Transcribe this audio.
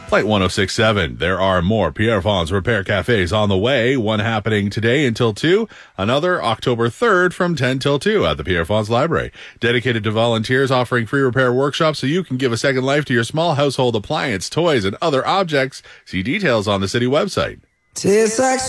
Flight 1067. There are more Pierre Fons Repair Cafes on the way. One happening today until 2. Another October 3rd from 10 till 2 at the Pierre Fons Library. Dedicated to volunteers, offering free repair workshops so you can give a second life to your small household appliance, toys, and otother objects. See details on the city website. Tastes like